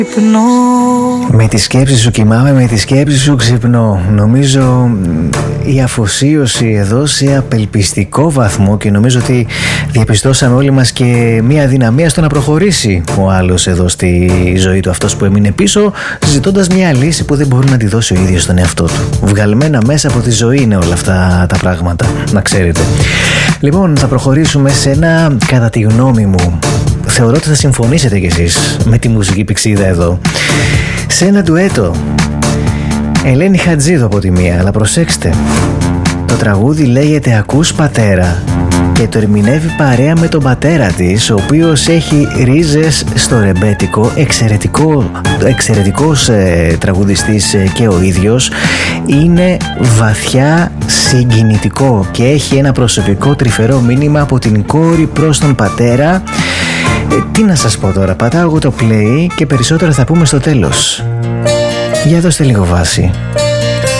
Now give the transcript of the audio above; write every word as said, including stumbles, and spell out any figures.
Με τη σκέψη σου κοιμάμαι, με τη σκέψη σου ξυπνώ. Νομίζω η αφοσίωση εδώ σε απελπιστικό βαθμό, και νομίζω ότι διαπιστώσαμε όλοι μας και μια αδυναμία στο να προχωρήσει ο άλλος εδώ στη ζωή του, αυτός που έμεινε πίσω ζητώντας μια λύση που δεν μπορεί να τη δώσει ο ίδιος στον εαυτό του. Βγαλμένα μέσα από τη ζωή είναι όλα αυτά τα πράγματα, να ξέρετε. Λοιπόν, θα προχωρήσουμε σε ένα, κατά τη γνώμη μου, θεωρώ ότι θα συμφωνήσετε κι εσείς με τη μουσική πηξίδα εδώ, σε ένα ντουέτο Ελένη Χατζίδου από τη μία, αλλά προσέξτε, το τραγούδι λέγεται «Ακούς πατέρα» και το ερμηνεύει παρέα με τον πατέρα της, ο οποίος έχει ρίζες στο ρεμπέτικο, εξαιρετικό, εξαιρετικός ε, τραγουδιστής ε, και ο ίδιος, είναι βαθιά συγκινητικό και έχει ένα προσωπικό τρυφερό μήνυμα από την κόρη προς τον πατέρα. Ε, τι να σας πω τώρα, πατάω εγώ το play και περισσότερο θα πούμε στο τέλος. Για δώστε λίγο βάση.